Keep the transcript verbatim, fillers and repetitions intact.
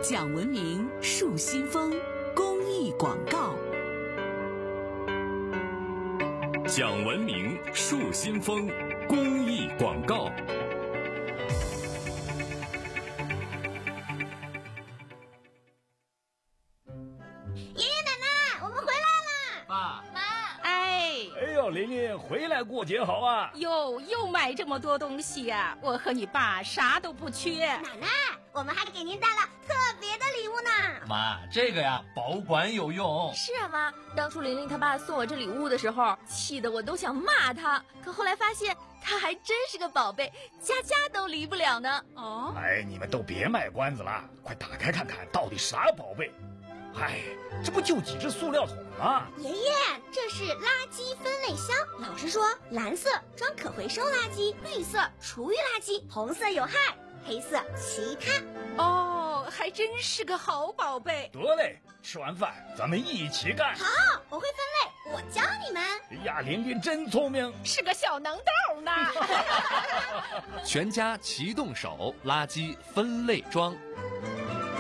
讲文明树新风公益广告。 讲文明树新风公益广告。 爷爷奶奶，我们回来了。 爸妈， 哎哎呦，琳琳回来过节好啊！ 哟，又买这么多东西呀、啊！我和你爸啥都不缺。 奶奶，我们还给您带了特别的礼物呢。 妈，这个呀，保管有用。 是啊，妈，当初琳琳她爸送我这礼物的时候，气得我都想骂他，可后来发现他还真是个宝贝，家家都离不了呢。 哦， 哎，你们都别卖关子了，快打开看看到底啥宝贝。嗨，这不就几只塑料桶吗？ 爷爷，这是垃圾分类箱。老师说，蓝色装可回收垃圾，绿色厨余垃圾，红色有害，黑色其他。 哦，还真是个好宝贝。 得嘞，吃完饭咱们一起干。 好，我会分类，我教你们。 哎呀，琳琳真聪明， 是个小能豆呢。 全家齐动手，垃圾分类装。